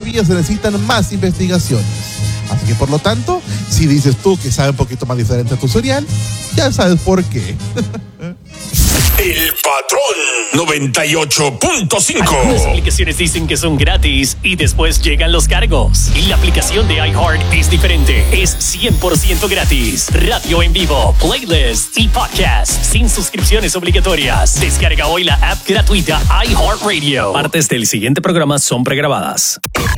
todavía se necesitan más investigaciones. Así que por lo tanto, si dices tú que sabe un poquito más diferente a tu cereal, ya sabes por qué. El Patrón 98.5. Las aplicaciones dicen que son gratis y después llegan los cargos. Y la aplicación de iHeart es diferente. Es 100% gratis. Radio en vivo, playlist y podcast sin suscripciones obligatorias. Descarga hoy la app gratuita iHeartRadio. Partes del siguiente programa son pregrabadas.